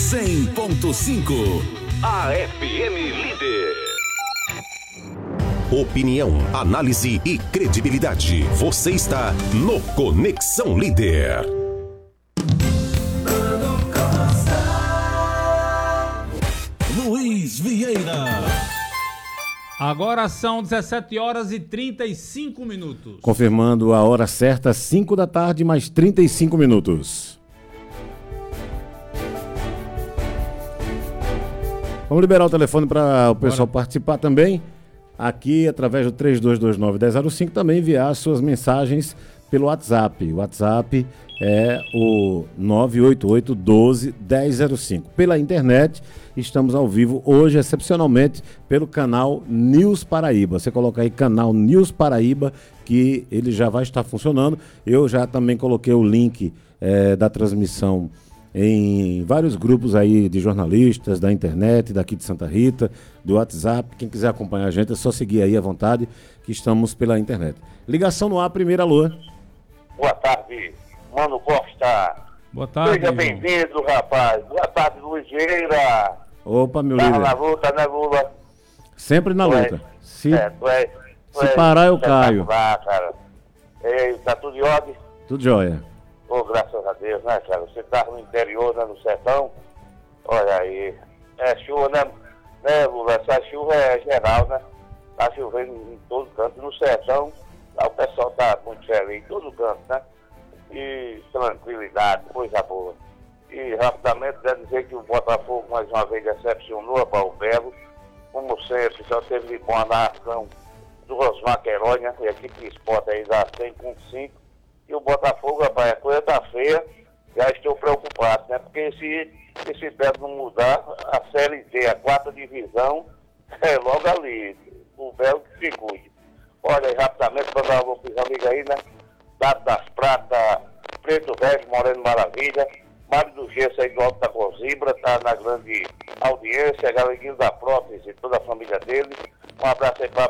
100.5. A FM Líder. Opinião, análise e credibilidade. Você está no Conexão Líder. Luiz Vieira. Agora são 17 horas e 35 minutos. Confirmando a hora certa, 5 da tarde, mais 35 minutos. Vamos liberar o telefone para o pessoal participar também. Aqui, através do 3229-1005, também enviar suas mensagens pelo WhatsApp. O WhatsApp é o 988-12-1005. Pela internet, estamos ao vivo hoje, excepcionalmente, pelo canal News Paraíba. Você coloca aí canal News Paraíba, que ele já vai estar funcionando. Eu já também coloquei o link da transmissão em vários grupos aí de jornalistas, da internet, daqui de Santa Rita, do WhatsApp. Quem quiser acompanhar a gente é só seguir aí à vontade, que estamos pela internet. Ligação no ar, primeira alô. Boa tarde, Mano Costa. Boa tarde. Seja bem-vindo, rapaz. Boa tarde, Luiz Vieira. Opa, meu Tava líder. na luta, né, Lula? Sempre na luta. Se Tu parar, eu caio. Cara. Ei, tá tudo em ordem? Tudo jóia. Oh, graças a Deus, né, cara? Você tá no interior, né, no sertão. Olha aí. É chuva, né, Lula? Essa chuva é geral, né? Tá chovendo em todo canto. No sertão, lá o pessoal tá muito feliz, em todo canto, né? E tranquilidade, coisa boa. E rapidamente quero dizer que o Botafogo mais uma vez decepcionou para o Belo. Como sempre, só teve de bom na ação do Rosmar Queiroz, né? E a equipe de esporte aí dá 100.5. E o Botafogo, rapaz, a coisa tá feia. Já estou preocupado, né? Porque se esse Belo não mudar, a Série D, a 4ª divisão, é logo ali. O Belo que se cuide. Olha, rapidamente, para dar uma amigos aí, né? Dado das Pratas, Preto Velho, Moreno Maravilha, Mário do Gesso aí do Alto da Cozibra, tá na grande audiência, Galeguinho da Prótese e toda a família dele. Um abraço aí para